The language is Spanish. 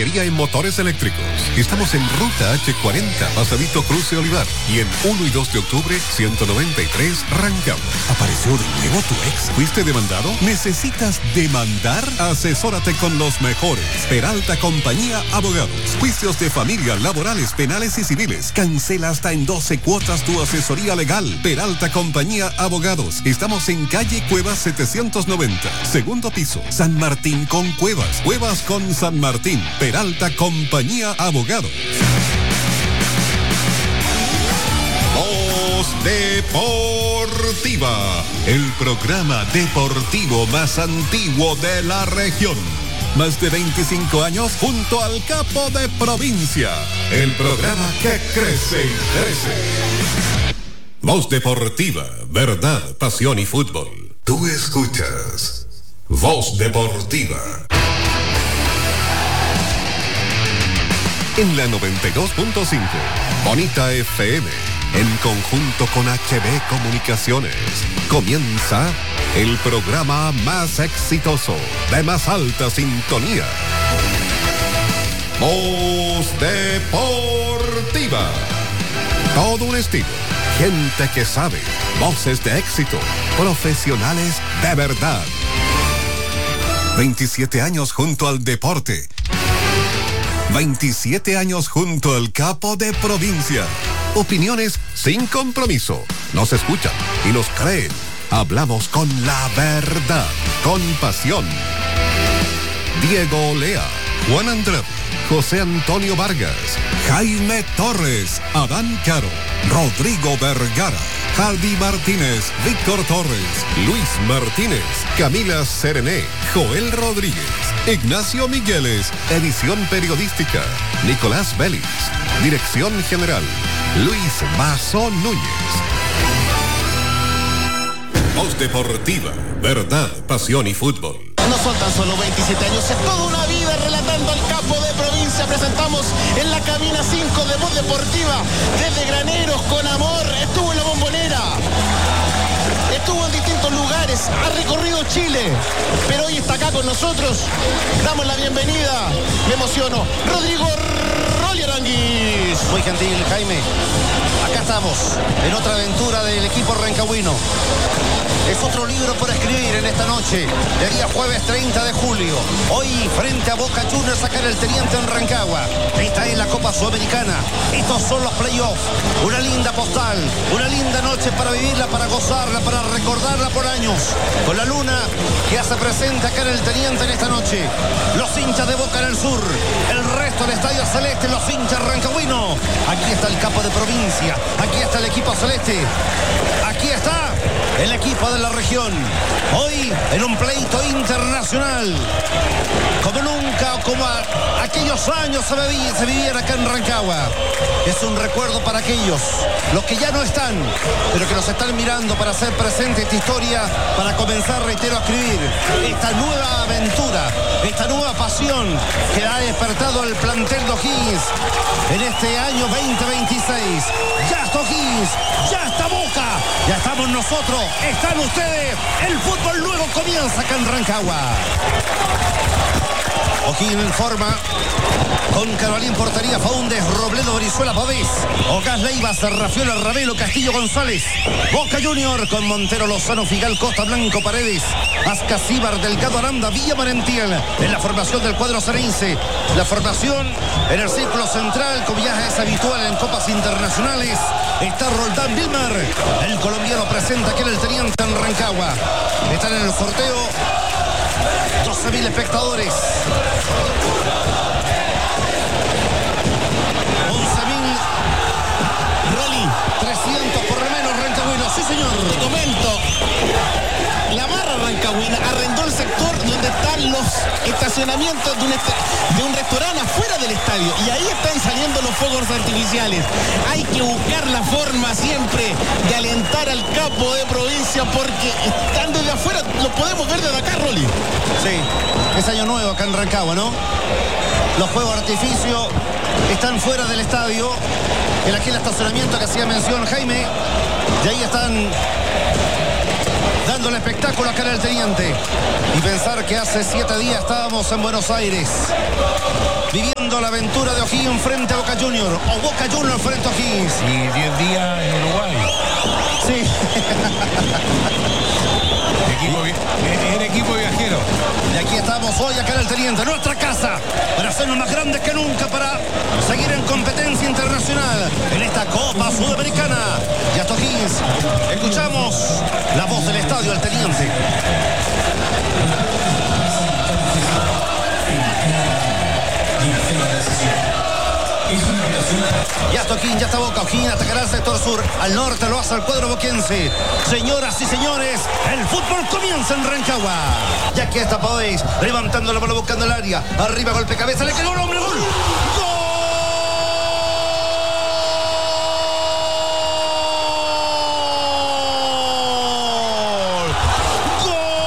Ingeniería en motores eléctricos. Estamos en Ruta H40, Pasadito Cruce Olivar. Y en 1 y 2 de octubre, 193, Rancagua. ¿Apareció de nuevo tu ex? ¿Fuiste demandado? ¿Necesitas demandar? Asesórate con los mejores. Peralta Compañía Abogados. Juicios de familia, laborales, penales y civiles. Cancela hasta en 12 cuotas tu asesoría legal. Peralta Compañía Abogados. Estamos en calle Cuevas 790, segundo piso, San Martín con Cuevas. Cuevas con San Martín. Peralta Compañía Abogados. Voz Deportiva, el programa deportivo más antiguo de la región. Más de 25 años junto al capo de provincia. El programa que crece y crece. Voz Deportiva, verdad, pasión y fútbol. Tú escuchas Voz Deportiva. En la 92.5, Bonita FM, en conjunto con HB Comunicaciones, comienza el programa más exitoso, de más alta sintonía. Voz Deportiva. Todo un estilo, gente que sabe, voces de éxito, profesionales de verdad. 27 años junto al deporte. 27 años junto al capo de provincia. Opiniones sin compromiso. Nos escuchan y nos creen. Hablamos con la verdad, con pasión. Diego Olea, Juan Andrade, José Antonio Vargas, Jaime Torres, Adán Caro, Rodrigo Vergara, Javi Martínez, Víctor Torres, Luis Martínez, Camila Serené, Joel Rodríguez, Ignacio Migueles, edición periodística, Nicolás Vélez, dirección general, Luis Mazo Núñez. Voz Deportiva, verdad, pasión y fútbol. No son tan solo 27 años, es toda una vida relatando al capo de provincia. Presentamos en la cabina 5 de Voz Deportiva, desde Graneros, con amor, estuvo en la Bombonera, estuvo en distintos lugares, ha recorrido Chile, pero hoy está acá con nosotros. Damos la bienvenida, me emociono, Rodrigo Rolly Aranguis. Muy gentil, Jaime. Acá estamos, en otra aventura del equipo rancagüino. Es otro libro por escribir en esta noche, de día jueves 30 de julio. Hoy, frente a Boca Juniors, sacar el Teniente en Rancagua. Esta es la Copa Sudamericana. Estos son los playoffs. Una linda postal, una linda noche para vivirla, para gozarla, para recordarla por años. Con la luna que hace presente acá en el Teniente en esta noche. Los hinchas de Boca en el sur, el resto del Estadio Celeste, los hinchas rancagüinos. Aquí está el capo de provincia, aquí está el equipo celeste, aquí está el equipo de la región. Hoy en un pleito internacional, como nunca, como aquellos años se vivían acá en Rancagua. Es un recuerdo para aquellos, los que ya no están, pero que nos están mirando para hacer presente esta historia, para comenzar, reitero, a escribir esta nueva aventura, esta nueva pasión que ha despertado el plantel de O'Higgins en este año 2026. Ya está O'Higgins, ya está Boca, ya estamos nosotros, están ustedes. El fútbol luego comienza acá en Rancagua. O'Higgins en forma, con Carolín portería, Faúndez, Robledo, Brizuela, Pavés, Ocas, Leiva, Serrafiola, Ravelo, Castillo, González, Boca Junior con Montero, Lozano, Figal, Costa, Blanco, Paredes, Ascasíbar, Delgado, Aranda, Villa Marentiel, en la formación del cuadro cerense. La formación en el círculo central, como ya es habitual en copas internacionales, está Roldán Vilmar, el colombiano presenta aquí en el Teniente en Rancagua. Están en el sorteo 12.000 espectadores. 11.000 Rolly, 300 por lo menos rancagüinos. Sí, señor. te comento, la barra rancagüina arrendó el sector donde están los estacionamientos de un restaurante afuera del estadio, y ahí están saliendo los fuegos artificiales. Hay que buscar la forma siempre de alentar al capo de provincia, porque están desde afuera, lo podemos ver desde acá, Rolly. Sí, es año nuevo acá en Rancagua, ¿no? Los fuegos artificios están fuera del estadio, en aquel estacionamiento que hacía mención Jaime, y ahí están dando el espectáculo acá en el Teniente. Y pensar que hace 7 días estábamos en Buenos Aires, viviendo viviendo la aventura de O'Higgins frente a Boca Junior, o Boca Junior frente a O'Higgins. Y 10 días en Uruguay. Sí. Equipo viajero. Y aquí estamos hoy, acá en el Teniente, nuestra casa, para hacernos más grandes que nunca, para seguir en competencia internacional en esta Copa Sudamericana. Y hasta O'Higgins, escuchamos la voz del estadio, el Teniente. Ya está O'Higgins, ya está Boca. O'Higgins atacará al sector sur. Al norte lo hace el cuadro boquense. Señoras y señores, el fútbol comienza en Rancagua. Y aquí está Pavés, levantando la bola, buscando el área. Arriba, golpe cabeza, le quedó un hombre. ¡Gol! ¡Gol!